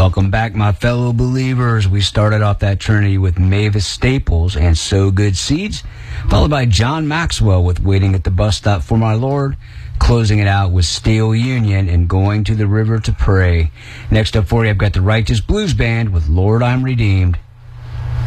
Welcome back, my fellow believers. We started off that Trinity with Mavis Staples and So Good Seeds, followed by John Maxwell with Waiting at the Bus Stop for My Lord, closing it out with Steel Union and Going to the River to Pray. Next up for you, I've got the Righteous Blues Band with Lord I'm Redeemed.